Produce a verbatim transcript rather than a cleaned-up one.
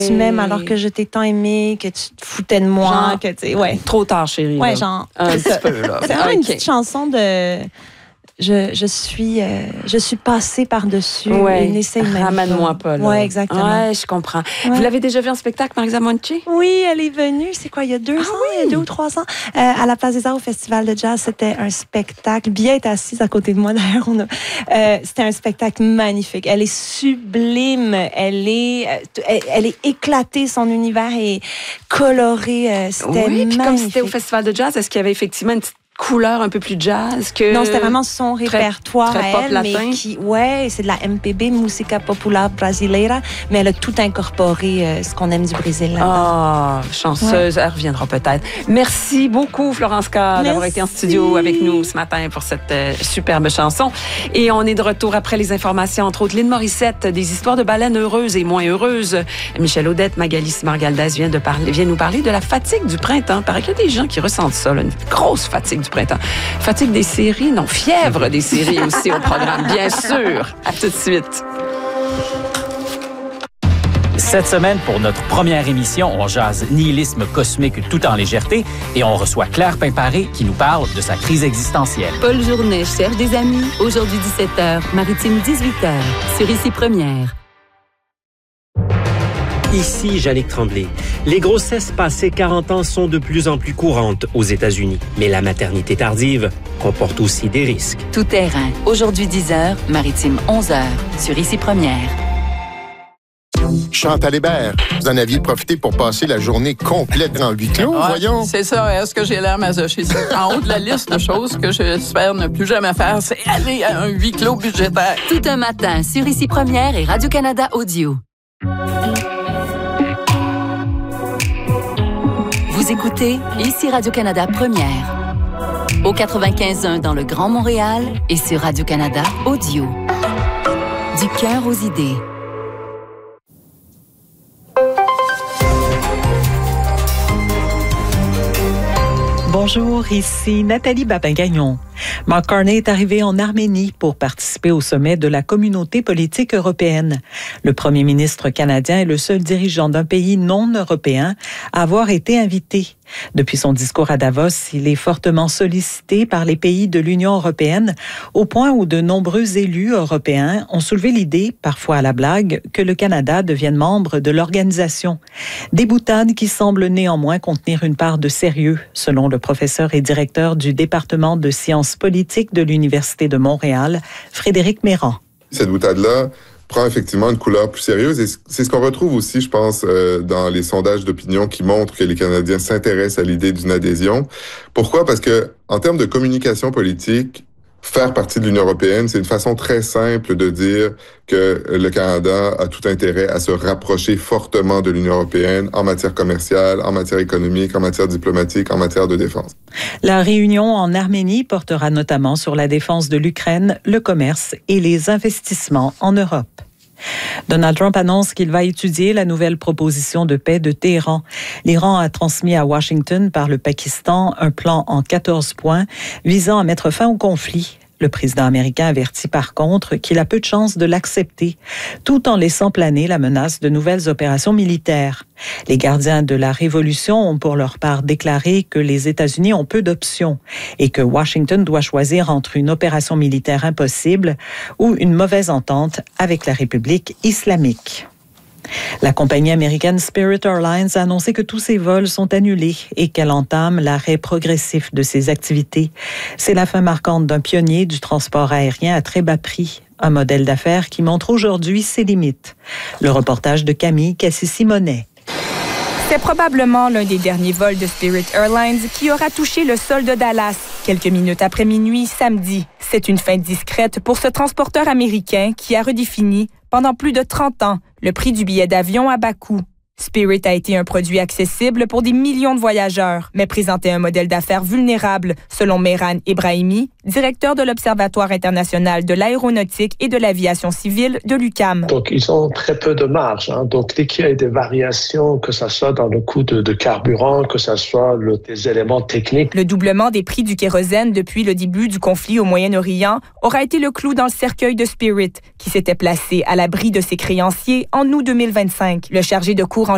Tu m'aimes alors que je t'ai tant aimé, que tu te foutais de moi, genre, que tu sais, ouais. Trop tard, chérie. Ouais, là. genre. Un petit peu, là. C'est vraiment okay. une petite chanson de. Je, je suis euh, je suis passée par-dessus. Ouais. Et n'essaye même Ramène-moi pas. pas, là. Ouais, exactement. Ouais, je comprends. Ouais. Vous l'avez déjà vu en spectacle, Marisa Monti? Oui, elle est venue, c'est quoi, il y a deux Ah ans, oui? il y a deux ou trois ans, euh, à la Place des Arts au Festival de Jazz. C'était un spectacle. Bia est assise à côté de moi, d'ailleurs. On a, euh, c'était un spectacle magnifique. Elle est sublime. Elle est, elle, elle est éclatée. Son univers est coloré. Euh, c'était oui, puis magnifique. comme c'était au Festival de Jazz, est-ce qu'il y avait effectivement une petite couleur un peu plus jazz que... Non, c'était vraiment son répertoire très, très à pop elle, latin. mais qui, ouais, c'est de la M P B, Música Popular Brasileira, mais elle a tout incorporé, euh, ce qu'on aime du Brésil là-dedans. Ah, chanceuse, ouais. Elle reviendra peut-être. Merci beaucoup, Florence K, d'avoir été en studio avec nous ce matin pour cette euh, superbe chanson. Et on est de retour après les informations, entre autres, Lynn Morissette, des histoires de baleines heureuses et moins heureuses. Michel Audette, Magali Simard-Galdès vient, de parler, vient nous parler de la fatigue du printemps. Il paraît qu'il y a des gens qui ressentent ça, là, une grosse fatigue du printemps. Fatigue des séries, non, fièvre des séries aussi au programme, bien sûr. À tout de suite. Cette semaine, pour notre première émission, on jase nihilisme cosmique tout en légèreté et on reçoit Claire Pimparé qui nous parle de sa crise existentielle. Paul Journet cherche des amis. Aujourd'hui dix-sept heures, Maritime dix-huit heures, sur Ici Première. Ici Jannick Tremblay. Les grossesses passées quarante ans sont de plus en plus courantes aux États-Unis. Mais la maternité tardive comporte aussi des risques. Tout terrain. Aujourd'hui dix heures, Maritime onze heures, sur Ici Première. Chantal Hébert, vous en aviez profité pour passer la journée complète en huis clos, ouais, voyons. C'est ça. Est-ce que j'ai l'air masochiste? En haut de la liste de choses que j'espère ne plus jamais faire, c'est aller à un huis clos budgétaire. Tout un matin, sur Ici Première et Radio-Canada Audio. Vous écoutez Ici Radio-Canada Première. Au quatre-vingt-quinze point un dans le Grand Montréal et sur Radio-Canada Audio. Du cœur aux idées. Bonjour, ici Nathalie Babin-Gagnon. Mark Carney est arrivé en Arménie pour participer au sommet de la communauté politique européenne. Le premier ministre canadien est le seul dirigeant d'un pays non européen à avoir été invité. Depuis son discours à Davos, il est fortement sollicité par les pays de l'Union européenne, au point où de nombreux élus européens ont soulevé l'idée, parfois à la blague, que le Canada devienne membre de l'organisation. Des boutades qui semblent néanmoins contenir une part de sérieux, selon le professeur et directeur du département de sciences politiques de l'Université de Montréal, Frédéric Méran. Cette boutade-là prend effectivement une couleur plus sérieuse et c'est ce qu'on retrouve aussi, je pense, euh, dans les sondages d'opinion qui montrent que les Canadiens s'intéressent à l'idée d'une adhésion. Pourquoi? Parce que, en termes de communication politique, faire partie de l'Union européenne, c'est une façon très simple de dire que le Canada a tout intérêt à se rapprocher fortement de l'Union européenne en matière commerciale, en matière économique, en matière diplomatique, en matière de défense. La réunion en Arménie portera notamment sur la défense de l'Ukraine, le commerce et les investissements en Europe. Donald Trump annonce qu'il va étudier la nouvelle proposition de paix de Téhéran. L'Iran a transmis à Washington par le Pakistan un plan en quatorze points visant à mettre fin au conflit. Le président américain avertit par contre qu'il a peu de chances de l'accepter, tout en laissant planer la menace de nouvelles opérations militaires. Les gardiens de la révolution ont pour leur part déclaré que les États-Unis ont peu d'options et que Washington doit choisir entre une opération militaire impossible ou une mauvaise entente avec la République islamique. La compagnie américaine Spirit Airlines a annoncé que tous ses vols sont annulés et qu'elle entame l'arrêt progressif de ses activités. C'est la fin marquante d'un pionnier du transport aérien à très bas prix, un modèle d'affaires qui montre aujourd'hui ses limites. Le reportage de Camille Cassis-Simonet. C'est probablement l'un des derniers vols de Spirit Airlines qui aura touché le sol de Dallas quelques minutes après minuit samedi. C'est une fin discrète pour ce transporteur américain qui a redéfini pendant plus de trente ans le prix du billet d'avion à bas coût. Spirit a été un produit accessible pour des millions de voyageurs, mais présentait un modèle d'affaires vulnérable, selon Mehran Ebrahimi, directeur de l'Observatoire international de l'aéronautique et de l'aviation civile de l'U Q A M. Donc, ils ont très peu de marge. Hein. Donc, dès qu'il y a des variations, que ce soit dans le coût de, de carburant, que ce soit le, des éléments techniques. Le doublement des prix du kérosène depuis le début du conflit au Moyen-Orient aura été le clou dans le cercueil de Spirit, qui s'était placé à l'abri de ses créanciers en août deux mille vingt-cinq. Le chargé de cours en